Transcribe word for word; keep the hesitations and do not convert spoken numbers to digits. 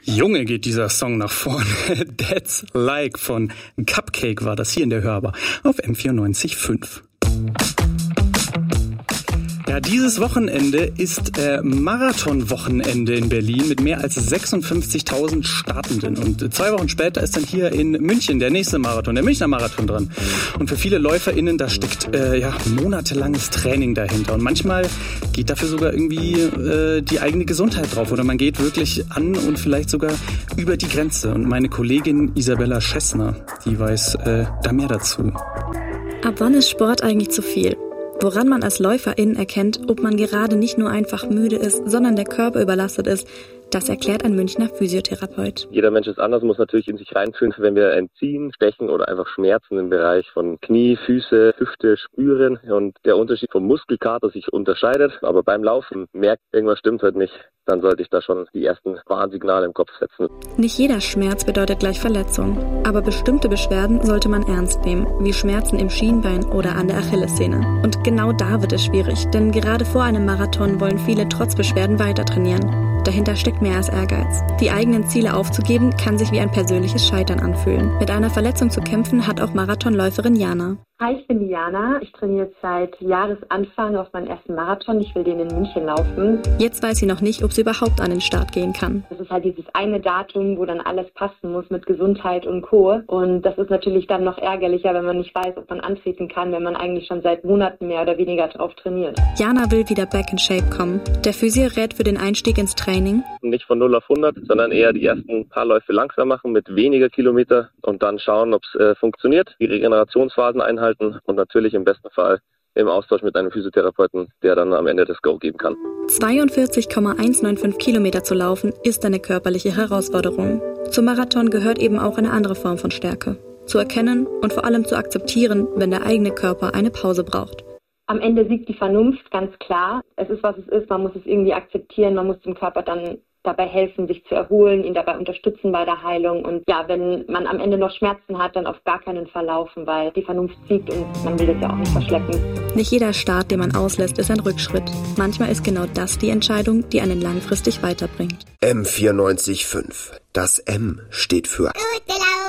Junge, geht dieser Song nach vorne. That's Like von Cupcake war das hier in der Hörbar auf M vierundneunzig Komma fünf. Ja, dieses Wochenende ist äh, Marathon-Wochenende in Berlin mit mehr als sechsundfünfzigtausend Startenden. Und zwei Wochen später ist dann hier in München der nächste Marathon, der Münchner Marathon dran. Und für viele LäuferInnen, da steckt äh, ja monatelanges Training dahinter. Und manchmal geht dafür sogar irgendwie äh, die eigene Gesundheit drauf. Oder man geht wirklich an und vielleicht sogar über die Grenze. Und meine Kollegin Isabella Schessner, die weiß äh, da mehr dazu. Ab wann ist Sport eigentlich zu viel? Woran man als LäuferIn erkennt, ob man gerade nicht nur einfach müde ist, sondern der Körper überlastet ist, das erklärt ein Münchner Physiotherapeut. Jeder Mensch ist anders, muss natürlich in sich reinfühlen, wenn wir entziehen, stechen oder einfach Schmerzen im Bereich von Knie, Füße, Hüfte spüren und der Unterschied vom Muskelkater sich unterscheidet. Aber beim Laufen merkt, irgendwas stimmt halt nicht, dann sollte ich da schon die ersten Warnsignale im Kopf setzen. Nicht jeder Schmerz bedeutet gleich Verletzung, aber bestimmte Beschwerden sollte man ernst nehmen, wie Schmerzen im Schienbein oder an der Achillessehne. Und genau da wird es schwierig, denn gerade vor einem Marathon wollen viele trotz Beschwerden weiter trainieren. Dahinter steckt mehr als Ehrgeiz. Die eigenen Ziele aufzugeben, kann sich wie ein persönliches Scheitern anfühlen. Mit einer Verletzung zu kämpfen hat auch Marathonläuferin Jana. Hi, ich bin die Jana. Ich trainiere seit Jahresanfang auf meinen ersten Marathon. Ich will den in München laufen. Jetzt weiß sie noch nicht, ob sie überhaupt an den Start gehen kann. Das ist halt dieses eine Datum, wo dann alles passen muss mit Gesundheit und Co. Und das ist natürlich dann noch ärgerlicher, wenn man nicht weiß, ob man antreten kann, wenn man eigentlich schon seit Monaten mehr oder weniger drauf trainiert. Jana will wieder back in shape kommen. Der Physio rät für den Einstieg ins Training. Nicht von null auf hundert, sondern eher die ersten paar Läufe langsam machen mit weniger Kilometer und dann schauen, ob es äh, funktioniert, die Regenerationsphasen einhalten und natürlich im besten Fall im Austausch mit einem Physiotherapeuten, der dann am Ende das Go geben kann. zweiundvierzig Komma hundertfünfzig Kilometer zu laufen, ist eine körperliche Herausforderung. Zum Marathon gehört eben auch eine andere Form von Stärke. Zu erkennen und vor allem zu akzeptieren, wenn der eigene Körper eine Pause braucht. Am Ende siegt die Vernunft, ganz klar. Es ist, was es ist. Man muss es irgendwie akzeptieren. Man muss dem Körper dann dabei helfen, sich zu erholen, ihn dabei unterstützen bei der Heilung. Und ja, wenn man am Ende noch Schmerzen hat, dann auf gar keinen Fall laufen, weil die Vernunft siegt und man will das ja auch nicht verschleppen. Nicht jeder Start, den man auslässt, ist ein Rückschritt. Manchmal ist genau das die Entscheidung, die einen langfristig weiterbringt. M vierundneunzig Komma fünf. Das M steht für